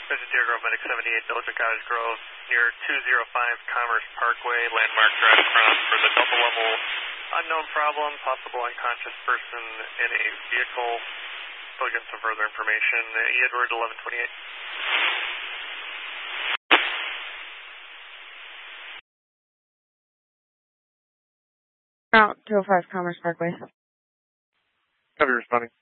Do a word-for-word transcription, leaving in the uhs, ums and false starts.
This is Deer Grove Medic seventy-eight, Delta Cottage Grove, near two oh five Commerce Parkway, landmark drive across for the double level unknown problem, possible unconscious person in a vehicle. Still getting some further information. Edward eleven twenty-eight. Route two oh five Commerce Parkway. Copy, responding.